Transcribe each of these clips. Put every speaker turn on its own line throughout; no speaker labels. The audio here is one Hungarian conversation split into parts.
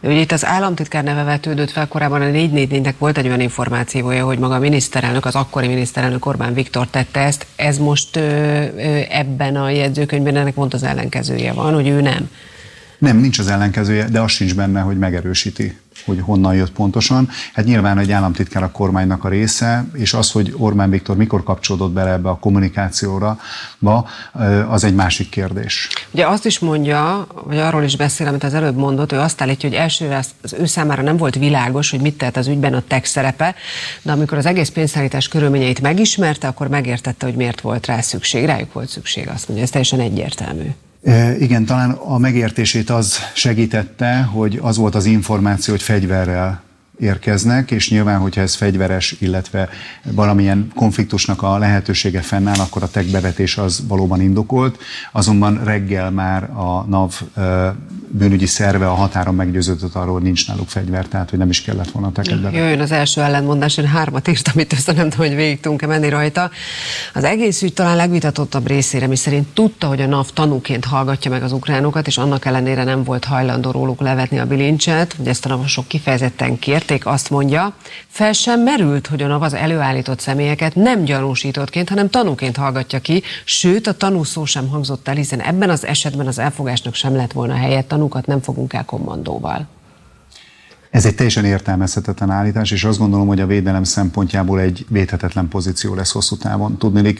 Ugye itt az államtitkár neve vetődött fel, korábban a 444-nek volt egy olyan információja, hogy maga a miniszterelnök, az akkori miniszterelnök Orbán Viktor tette ezt. Ez most ebben a jegyzőkönyvben ennek pont az ellenkezője van, hogy ő nem.
Nem, nincs az ellenkezője, de az sincs benne, hogy megerősíti, hogy honnan jött pontosan. Hát nyilván egy államtitkár a kormánynak a része, és az, hogy Orbán Viktor mikor kapcsolódott bele ebbe a kommunikációra, az egy másik kérdés.
Ugye azt is mondja, vagy arról is beszél, amit az előbb mondott, ő azt állítja, hogy elsőre az ő számára nem volt világos, hogy mit tehet az ügyben a TEK szerepe, de amikor az egész pénzszállítás körülményeit megismerte, akkor megértette, hogy miért volt rá szükség. Rájuk volt szükség, azt mondja, ez teljesen egyértelmű.
Igen, talán a megértését az segítette, hogy az volt az információ, hogy fegyverrel érkeznek, és nyilván, hogyha ez fegyveres, illetve valamilyen konfliktusnak a lehetősége fennáll, akkor a TEK bevetés az valóban indokolt. Azonban reggel már a NAV bűnügyi szerve a határon meggyőződött arról, hogy nincs náluk fegyver, tehát hogy nem is kellett volna a TEK-et bevetni.
Jöjjön az első ellentmondás, én 3-at írtam, itt össze nem tudom, hogy végig tudunk-e menni rajta. Az egész ügy talán legvitatottabb részére, miszerint tudta, hogy a NAV tanúként hallgatja meg az ukránokat, és annak ellenére nem volt hajlandó róluk levetni a bilincset, hogy ezt a NAV-osok kifejezetten kérték, azt mondja, fel sem merült, hogy a NAV az előállított személyeket nem gyanúsítottként, hanem tanúként hallgatja ki, sőt a tanú szó sem hangzott el, hiszen ebben az esetben az elfogásnak sem lett volna helye, tanúkat nem fogunk el kommandóval.
Ez egy teljesen értelmezhetetlen állítás, és azt gondolom, hogy a védelem szempontjából egy védhetetlen pozíció lesz hosszú távon. Tudniillik,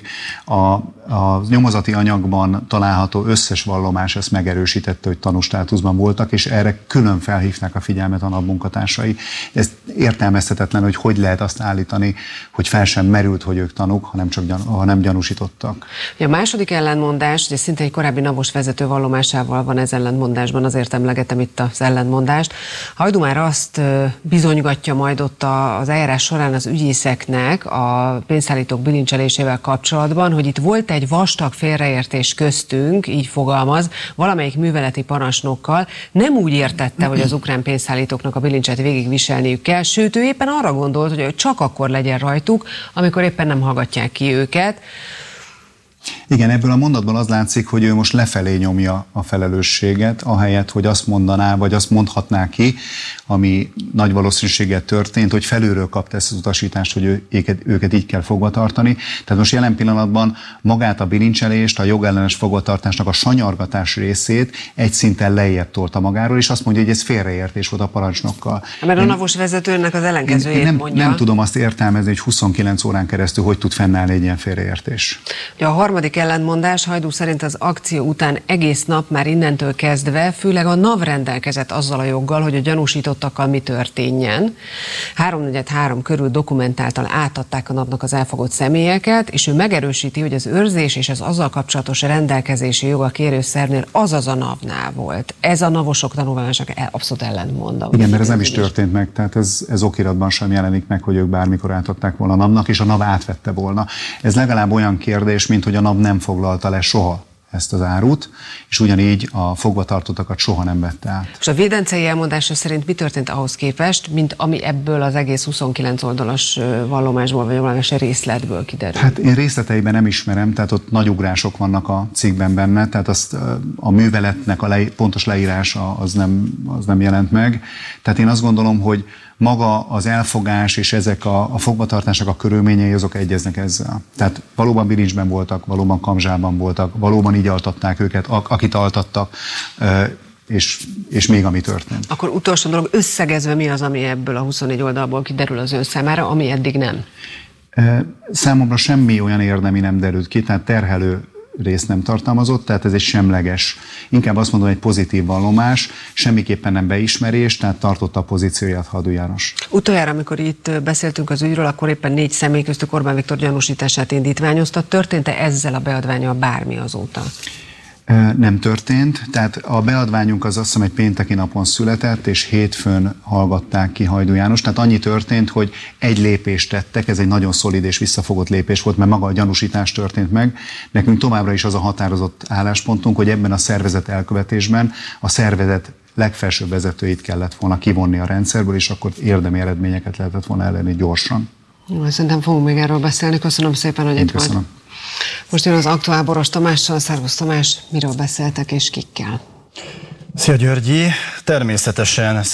a nyomozati anyagban található összes vallomás ezt megerősítette, hogy tanústátuszban voltak, és erre külön felhívták a figyelmet a NAV munkatársai. Ez értelmezhetetlen, hogy lehet azt állítani, hogy fel sem merült, hogy ők tanúk, hanem gyanúsítottak. A
második ellentmondás, ugye szinte egy korábbi NAV-os vezető vallomásával van ez ellentmondásban, azért emlegetem itt az ellentmondást. Hajdú már azt bizonygatja majd ott az eljárás során az ügyészeknek a pénzszállítók bilincselésével kapcsolatban, hogy itt volt egy vastag félreértés köztünk, így fogalmaz, valamelyik műveleti parancsnokkal nem úgy értette, hogy az ukrán pénzszállítóknak a bilincset végigviselniük kell, sőt ő éppen arra gondolt, hogy csak akkor legyen rajtuk, amikor éppen nem hallgatják ki őket.
Igen, ebből a mondatból az látszik, hogy ő most lefelé nyomja a felelősséget, ahelyett, hogy azt mondaná, vagy azt mondhatná ki, ami nagy valószínűséggel történt, hogy felülről kapta ezt az utasítást, hogy őket így kell fogva tartani. Tehát most jelen pillanatban magát a bilincselést, a jogellenes fogvatartásnak a sanyargatás részét egy szinten lejjebb tolta magáról, és azt mondja, hogy ez félreértés volt a parancsnokkal.
Mert a NAV-os vezetőnek az ellenkezőjét mondja.
Nem tudom azt értelmezni, hogy 29 órán keresztül hogy tud fennállni egy ilyen félreértés.
A harmadik ellentmondás, Hajdú szerint az akció után egész nap már innentől kezdve, főleg a NAV rendelkezett azzal a joggal, hogy a gyanúsítottakkal mi történjen. 3:43 körül dokumentáltan átadták a NAV-nak az elfogott személyeket, és ő megerősíti, hogy az őrzés és az azzal kapcsolatos rendelkezési jog a kérőszervnél azaz a NAV-nál volt. Ez a NAV-osok tanulmányának abszolút ellentmond.
Igen, mert ez nem is történt meg, tehát ez okiratban sem jelenik meg, hogy ők bármikor átadták volna a NAV-nak, és a NAV átvette volna. Ez legalább olyan kérdés, mint hogy a NAV nem foglalta le soha ezt az árut, és ugyanígy a fogvatartottakat soha nem vette át.
És a védencei elmondása szerint mi történt ahhoz képest, mint ami ebből az egész 29 oldalas vallomásból, vagy valamilyen részletből kiderül?
Hát én részleteiben nem ismerem, tehát ott nagy ugrások vannak a cikkben benne, tehát azt a műveletnek a pontos leírása az nem jelent meg. Tehát én azt gondolom, hogy maga az elfogás és ezek a fogvatartásnak a körülményei, azok egyeznek ezzel. Tehát valóban bilincsben voltak, valóban kamzsában voltak, valóban így altatták őket, akit altattak, és még ami történt.
Akkor utolsó dolog, összegezve mi az, ami ebből a 24 oldalból kiderül az ön számára, ami eddig nem?
Számomra semmi olyan érdemi nem derült ki, tehát terhelő részt nem tartalmazott, tehát ez egy semleges, inkább azt mondom, egy pozitív vallomás, semmiképpen nem beismerés, tehát tartotta a pozícióját Hajdú János.
Utoljára, amikor itt beszéltünk az ügyről, akkor éppen 4 személy köztük Orbán Viktor gyanúsítását indítványozta. Történt-e ezzel a beadvánnyal bármi azóta?
Nem történt, tehát a beadványunk az azt hiszem egy pénteki napon született, és hétfőn hallgatták ki Hajdú János. Tehát annyi történt, hogy egy lépést tettek, ez egy nagyon szolid és visszafogott lépés volt, mert maga a gyanúsítás történt meg. Nekünk továbbra is az a határozott álláspontunk, hogy ebben a szervezet elkövetésben a szervezet legfelsőbb vezetőit kellett volna kivonni a rendszerből, és akkor érdemi eredményeket lehetett volna elérni gyorsan.
Szerintem fogunk még erről beszélni. Köszönöm szépen, hogy itt vagy. Most jön az Aktuál Boros Tamással. Szervusz Tamás, miről beszéltek és kikkel?
Szia Györgyi, természetesen